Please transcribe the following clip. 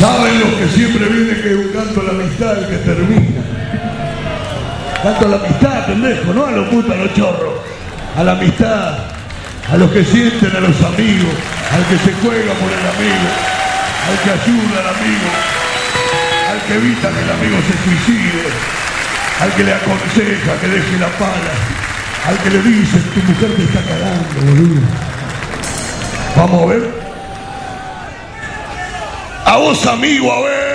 ¿Saben los que siempre vienen que un canto a la amistad el que termina? Canto a la amistad, pendejo, no a los putos, a los chorros. A la amistad, a los que sienten, a los amigos, al que se juega por el amigo, al que ayuda al amigo, al que evita que el amigo se suicide, al que le aconseja que deje la pala, al que le dice, tu mujer te está cagando, boludo. Vamos a ver. A vos, amigo, a ver.